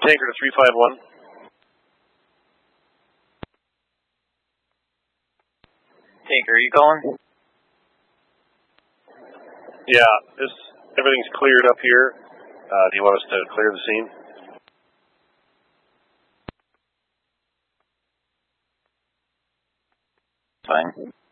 Tanker to 351. Tanker, are you calling? Yeah, everything's cleared up here. Do you want us to clear the scene? Fine.